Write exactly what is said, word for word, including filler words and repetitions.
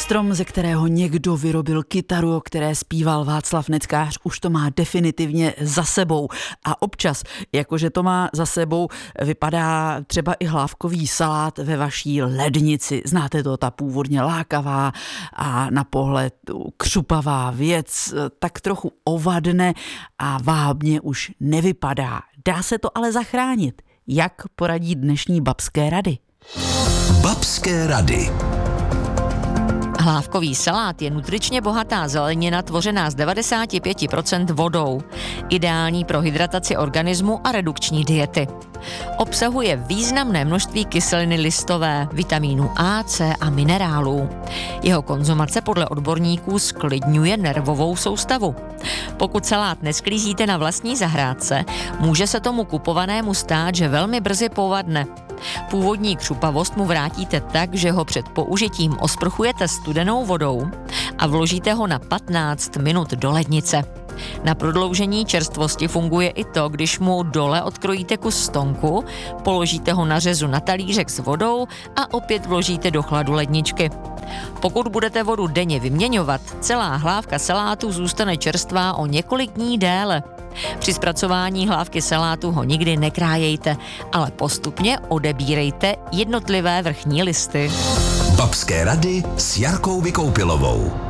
Strom, ze kterého někdo vyrobil kytaru, o které zpíval Václav Neckář, už to má definitivně za sebou. A občas, jakože to má za sebou, vypadá třeba i hlávkový salát ve vaší lednici. Znáte to, ta původně lákavá a na pohled křupavá věc, tak trochu ovadne a vábně už nevypadá. Dá se to ale zachránit. Jak poradí dnešní babské rady? Babské rady. Hlávkový salát je nutričně bohatá zelenina tvořená z devadesát pět procent vodou. Ideální pro hydrataci organismu a redukční diety. Obsahuje významné množství kyseliny listové, vitamínu A, C a minerálů. Jeho konzumace podle odborníků zklidňuje nervovou soustavu. Pokud salát nesklízíte na vlastní zahrádce, může se tomu kupovanému stát, že velmi brzy povadne. Původní křupavost mu vrátíte tak, že ho před použitím osprchujete studenou vodou a vložíte ho na patnáct minut do lednice. Na prodloužení čerstvosti funguje i to, když mu dole odkrojíte kus stonku, položíte ho na řezu na talířek s vodou a opět vložíte do chladu ledničky. Pokud budete vodu denně vyměňovat, celá hlávka salátu zůstane čerstvá o několik dní déle. Při zpracování hlávky salátu ho nikdy nekrájejte, ale postupně odebírejte jednotlivé vrchní listy. Babské rady s Jarkou Vykoupilovou.